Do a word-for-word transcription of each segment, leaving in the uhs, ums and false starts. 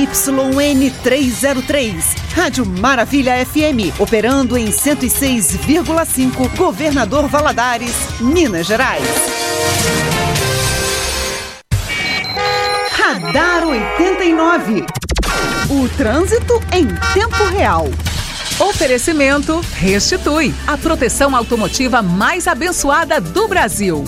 Y N trezentos e três, Rádio Maravilha F M, operando em cento e seis vírgula cinco, Governador Valadares, Minas Gerais. Radar oitenta e nove. O trânsito em tempo real. Oferecimento Restitui, a proteção automotiva mais abençoada do Brasil.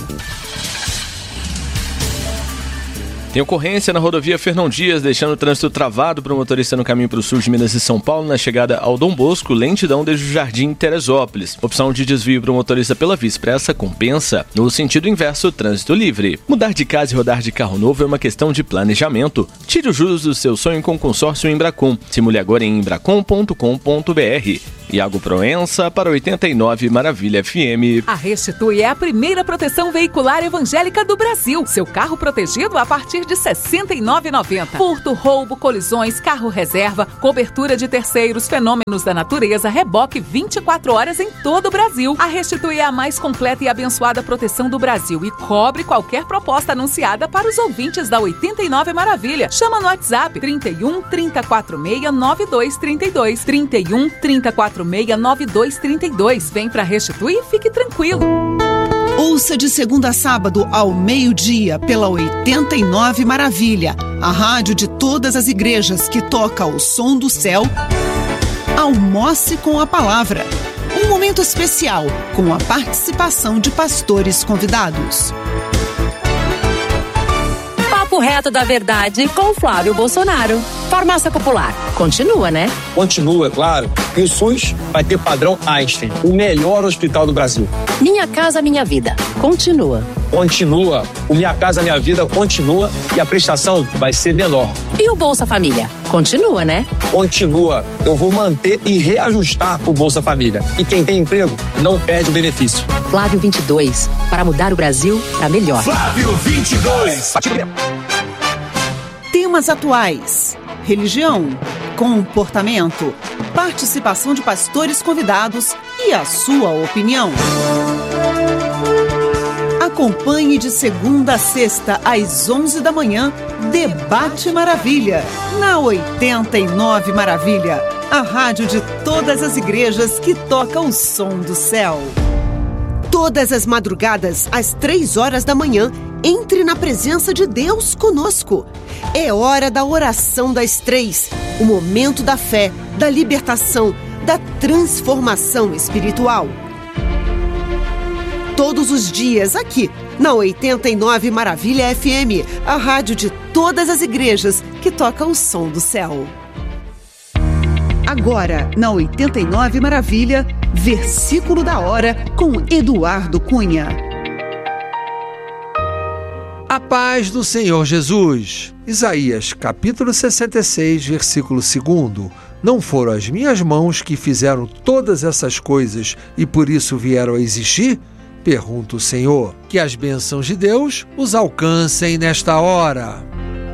Tem ocorrência na rodovia Fernão Dias, deixando o trânsito travado para o motorista no caminho para o sul de Minas e São Paulo, na chegada ao Dom Bosco, lentidão desde o Jardim Teresópolis. Opção de desvio para o motorista pela Via Expressa compensa. No sentido inverso, trânsito livre. Mudar de casa e rodar de carro novo é uma questão de planejamento. Tire os juros do seu sonho com o consórcio Embracon. Simule agora em embracon ponto com ponto b r. Iago Proença para oitenta e nove Maravilha F M. A Restitui é a primeira proteção veicular evangélica do Brasil. Seu carro protegido a partir de sessenta e nove reais e noventa centavos. Furto, roubo, colisões, carro reserva, cobertura de terceiros, fenômenos da natureza, reboque vinte e quatro horas em todo o Brasil. A Restitui é a mais completa e abençoada proteção do Brasil e cobre qualquer proposta anunciada para os ouvintes da oitenta e nove Maravilha. Chama no WhatsApp trinta e um, trinta e quatro seis, nove dois trinta e dois. trinta e um, trinta e quatro seis, nove dois trinta e dois. Vem pra Restituir e fique tranquilo. Ouça de segunda a sábado ao meio-dia pela oitenta e nove Maravilha, a rádio de todas as igrejas que toca o som do céu. Almoce com a palavra. Um momento especial com a participação de pastores convidados. Papo reto da verdade com Flávio Bolsonaro. Farmácia Popular. Continua, né? Continua, claro. E o SUS vai ter padrão Einstein, o melhor hospital do Brasil. Minha Casa Minha Vida. Continua. Continua. O Minha Casa Minha Vida continua e a prestação vai ser menor. E o Bolsa Família? Continua, né? Continua. Eu vou manter e reajustar o Bolsa Família. E quem tem emprego não perde o benefício. Flávio vinte e dois. Para mudar o Brasil para melhor. Flávio vinte e dois. Temas atuais. Religião, comportamento, participação de pastores convidados e a sua opinião. Acompanhe de segunda a sexta, às onze da manhã, Debate Maravilha, na oitenta e nove Maravilha, a rádio de todas as igrejas que toca o som do céu. Todas as madrugadas, às três horas da manhã, entre na presença de Deus conosco. É hora da oração das três, o momento da fé, da libertação, da transformação espiritual. Todos os dias aqui, na oitenta e nove Maravilha F M, a rádio de todas as igrejas que toca o som do céu. Agora, na oitenta e nove Maravilha, versículo da hora com Eduardo Cunha. A paz do Senhor Jesus. Isaías, capítulo sessenta e seis, versículo dois. Não foram as minhas mãos que fizeram todas essas coisas e por isso vieram a existir? Pergunta o Senhor. Que as bênçãos de Deus os alcancem nesta hora.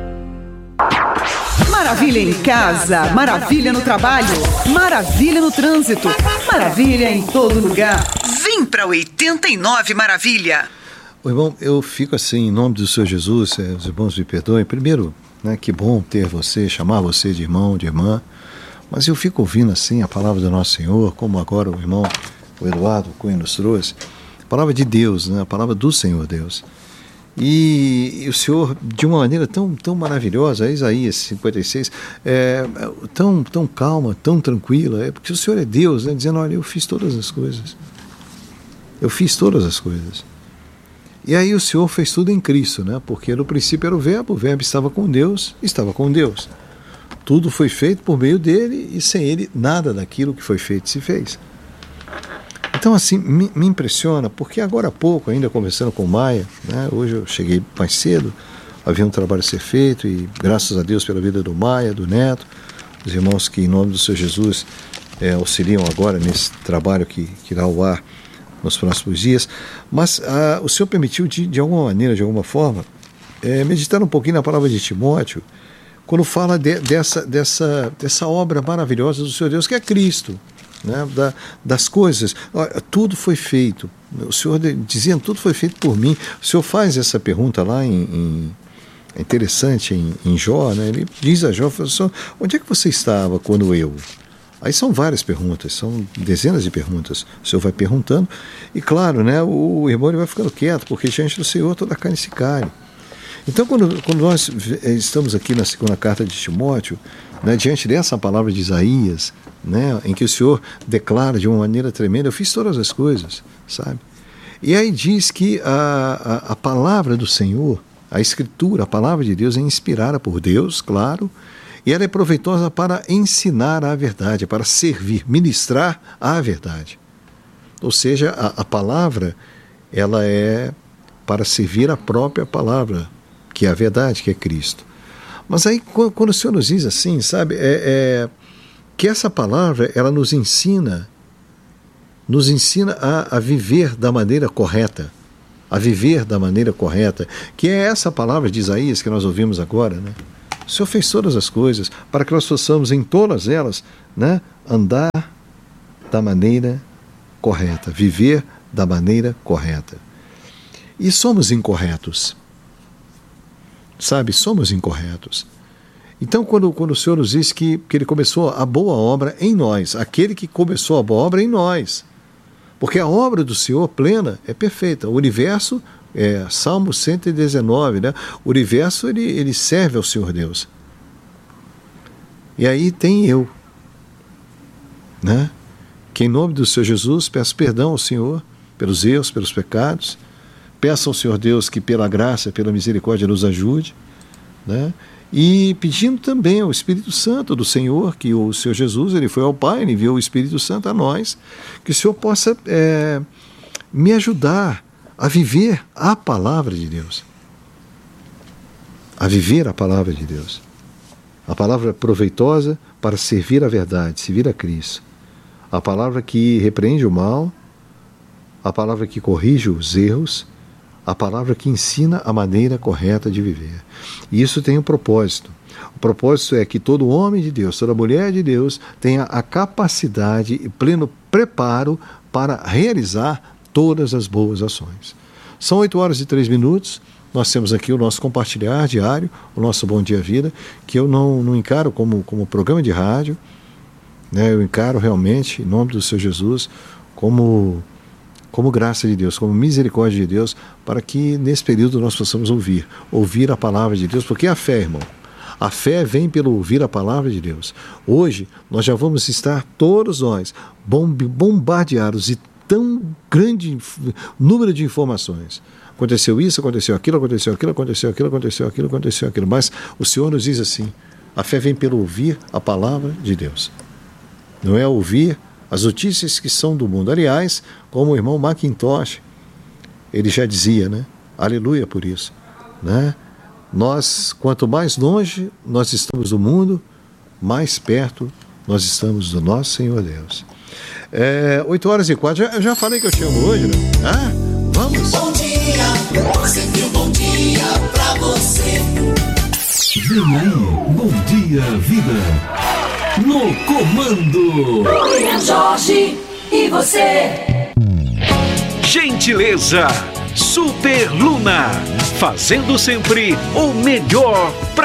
Maravilha em casa, maravilha no trabalho, maravilha no trânsito, maravilha em todo lugar. Vem pra oitenta e nove Maravilha. Ô, irmão, eu fico assim, em nome do Senhor Jesus, eh, os irmãos me perdoem. Primeiro, né, que bom ter você, chamar você de irmão, de irmã. Mas eu fico ouvindo assim a palavra do nosso Senhor, como agora o irmão, o Eduardo Cunha nos trouxe. A palavra de Deus, né, a palavra do Senhor Deus. E, e o Senhor, de uma maneira tão, tão maravilhosa, Isaías cinquenta e seis, é, tão, tão calma, tão tranquila, é porque o Senhor é Deus, né, dizendo, olha, eu fiz todas as coisas. Eu fiz todas as coisas. E aí o Senhor fez tudo em Cristo, né? Porque no princípio era o verbo, o verbo estava com Deus, estava com Deus. Tudo foi feito por meio dele e sem ele nada daquilo que foi feito se fez. Então assim, me, me impressiona, porque agora há pouco, ainda conversando com o Maia, né? Hoje eu cheguei mais cedo, havia um trabalho a ser feito e graças a Deus pela vida do Maia, do Neto, os irmãos que em nome do Senhor Jesus é, auxiliam agora nesse trabalho que, que irá ao ar nos próximos dias, mas ah, o Senhor permitiu de, de alguma maneira, de alguma forma, é, meditar um pouquinho na palavra de Timóteo, quando fala de, dessa, dessa, dessa obra maravilhosa do Senhor Deus, que é Cristo, né? da, das coisas, olha, tudo foi feito, o Senhor dizendo, tudo foi feito por mim. O Senhor faz essa pergunta lá em, em, É interessante em, em Jó, né? Ele diz a Jó, onde é que você estava quando eu... Aí são várias perguntas, são dezenas de perguntas. O Senhor vai perguntando e, claro, né, o irmão ele vai ficando quieto, porque diante do Senhor toda a carne se cai. Então, quando, quando nós estamos aqui na segunda carta de Timóteo, né, diante dessa palavra de Isaías, né, em que o Senhor declara de uma maneira tremenda, eu fiz todas as coisas, sabe? E aí diz que a, a, a palavra do Senhor, a Escritura, a palavra de Deus é inspirada por Deus, claro, e ela é proveitosa para ensinar a verdade, para servir, ministrar a verdade. Ou seja, a, a palavra, ela é para servir a própria palavra, que é a verdade, que é Cristo. Mas aí, quando o Senhor nos diz assim, sabe, é, é, que essa palavra, ela nos ensina, nos ensina a, a viver da maneira correta, a viver da maneira correta, que é essa palavra de Isaías que nós ouvimos agora, né? O Senhor fez todas as coisas para que nós possamos, em todas elas, né, andar da maneira correta, viver da maneira correta. E somos incorretos. Sabe, somos incorretos. Então, quando, quando o Senhor nos diz que, que Ele começou a boa obra em nós, aquele que começou a boa obra em nós, porque a obra do Senhor plena é perfeita. O universo, é, Salmo cento e dezenove, né? O universo ele, ele serve ao Senhor Deus. E aí tem eu, né? Que em nome do Senhor Jesus peço perdão ao Senhor pelos erros, pelos pecados. Peço ao Senhor Deus que pela graça, pela misericórdia nos ajude, né? E pedindo também ao Espírito Santo do Senhor, que o Senhor Jesus, ele foi ao Pai, ele enviou o Espírito Santo a nós, que o Senhor possa é, me ajudar a viver a palavra de Deus. A viver a palavra de Deus. A palavra proveitosa para servir a verdade, servir a Cristo. A palavra que repreende o mal, a palavra que corrige os erros, a palavra que ensina a maneira correta de viver. E isso tem um propósito. O propósito é que todo homem de Deus, toda mulher de Deus tenha a capacidade e pleno preparo para realizar todas as boas ações. São oito horas e três minutos. Nós temos aqui o nosso compartilhar diário, o nosso Bom Dia Vida, que eu não, não encaro como, como programa de rádio, né? Eu encaro realmente, em nome do Senhor Jesus, como... como graça de Deus, como misericórdia de Deus, para que nesse período nós possamos ouvir, ouvir a palavra de Deus, porque a fé, irmão, a fé vem pelo ouvir a palavra de Deus. Hoje nós já vamos estar, todos nós, bombardeados de tão grande número de informações. Aconteceu isso, aconteceu aquilo, aconteceu aquilo, aconteceu aquilo, aconteceu aquilo, aconteceu aquilo, mas o Senhor nos diz assim, a fé vem pelo ouvir a palavra de Deus. Não é ouvir as notícias que são do mundo. Aliás, como o irmão Macintosh, ele já dizia, né? Aleluia por isso, né? Nós, quanto mais longe nós estamos do mundo, mais perto nós estamos do nosso Senhor Deus. É, oito horas e quatro, já, já falei que eu te amo hoje, né? Ah, vamos! Bom dia, sempre um bom dia pra você. Vem aí, Bom Dia Vida. No comando, William Jorge e você. Gentileza, Super Luna, fazendo sempre o melhor pra